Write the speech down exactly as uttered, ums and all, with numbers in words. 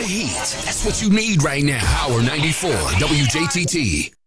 heat. That's what you need right now. Power ninety-four, W J T T.